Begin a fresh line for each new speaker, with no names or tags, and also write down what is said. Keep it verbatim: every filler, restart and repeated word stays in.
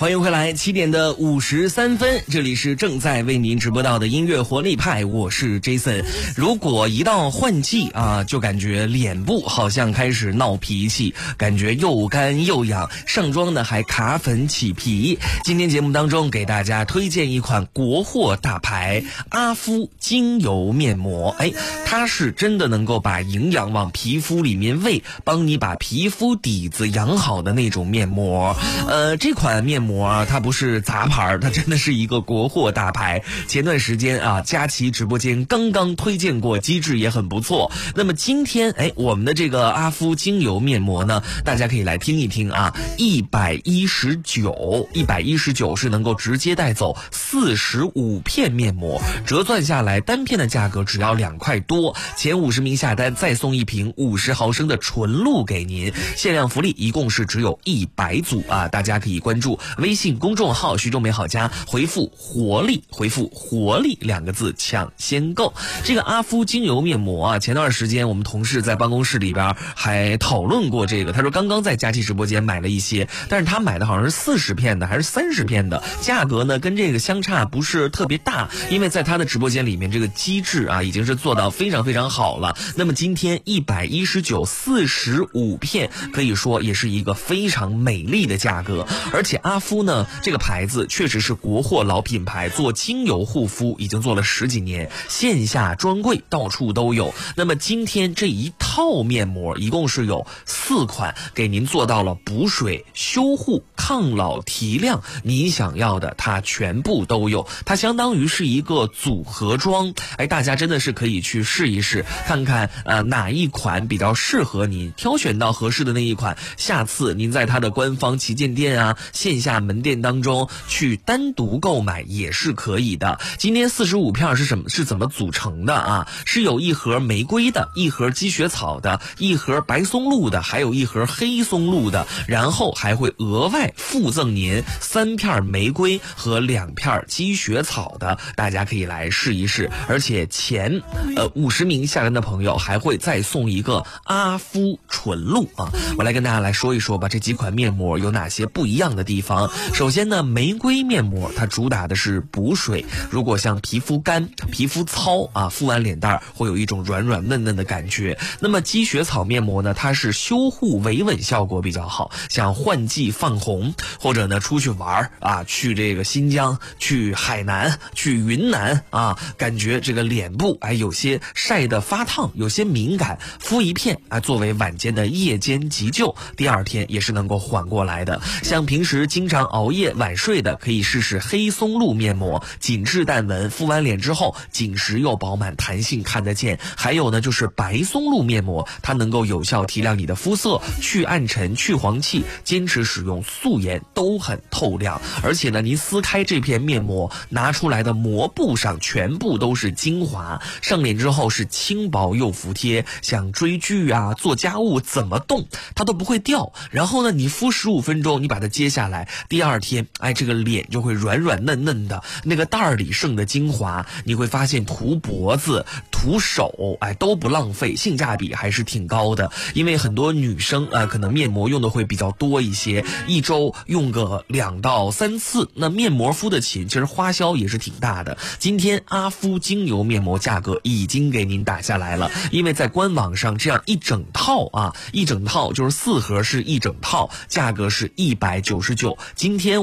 欢迎回来，七点的五十三分，这里是正在为您直播到的音乐活力派，我是 Jason。如果一到换季啊，就感觉脸部好像开始闹脾气，感觉又干又痒，上妆呢还卡粉起皮。今天节目当中给大家推荐一款国货大牌阿肤精油面膜，哎，它是真的能够把营养往皮肤里面喂，帮你把皮肤底子养好的那种面膜。呃，这款面膜啊，它不是杂牌，它真的是一个国货大牌。前段时间啊，佳琦直播间刚刚推荐过，机制也很不错。那么今天，哎，我们的这个阿肤精油面膜呢，大家可以来听一听啊，一百一十九，一百一十九是能够直接带走四十五片面膜，折算下来单片的价格只要两块多，前五十名下单再送一瓶五十毫升的纯露给您，限量福利一共是只有一百组啊，大家可以关注微信公众号徐州美好家，回复活力，回复活力两个字抢先购。这个阿肤精油面膜啊，前段时间我们同事在办公室里边还讨论过这个，他说刚刚在佳琦直播间买了一些，但是他买的好像是四十片的还是三十片的，价格呢跟这个相差不是特别大，因为在他的直播间里面这个机制啊已经是做到非常非常好了。那么今天一百一十九四十五片，可以说也是一个非常美丽的价格。而且阿肤呢这个牌子确实是国货老品牌，做精油护肤已经做了十几年，线下专柜到处都有。那么今天这一套面膜一共是有四款，给您做到了补水、修护、抗老、提亮，您想要的它全部都有，它相当于是一个组合装。哎，大家真的是可以去试一试，看看呃哪一款比较适合您，挑选到合适的那一款，下次您在它的官方旗舰店啊、线下门店当中去单独购买也是可以的。今天四十五片是什么是怎么组成的啊？是有一盒玫瑰的，一盒积雪草的，一盒白松露的，还有一盒黑松露的，然后还会额外附赠您三片玫瑰和两片积雪草的，大家可以来试一试。而且前呃五十名下单的朋友还会再送一个阿肤纯露啊。我来跟大家来说一说吧，这几款面膜有哪些不一样的地方。首先呢，玫瑰面膜它主打的是补水，如果像皮肤干、皮肤糙啊，敷完脸蛋会有一种软软嫩嫩的感觉。那么积雪草面膜呢，它是修护维稳效果比较好，像换季泛红，或者呢出去玩啊，去这个新疆、去海南、去云南啊，感觉这个脸部哎有些晒得发烫，有些敏感，敷一片啊，作为晚间的夜间急救，第二天也是能够缓过来的。像平时经常熬夜晚睡的，可以试试黑松露面膜，紧致淡纹，敷完脸之后紧实又饱满，弹性看得见。还有呢就是白松露面膜，它能够有效提亮你的肤色，去暗沉、去黄气，坚持使用素颜都很透亮。而且呢，您撕开这片面膜，拿出来的膜布上全部都是精华，上脸之后是轻薄又服帖，像追剧啊、做家务怎么动它都不会掉。然后呢，你敷十五分钟，你把它揭下来，第二天哎这个脸就会软软嫩嫩的，那个袋儿里剩的精华你会发现涂脖子、涂手哎都不浪费，性价比还是挺高的。因为很多女生啊、呃、可能面膜用的会比较多一些，一周用个两到三次，那面膜敷得起，其实花销也是挺大的。今天阿肤精油面膜价格已经给您打下来了，因为在官网上这样一整套啊，一整套就是四盒是一整套，价格是一百九十九。今天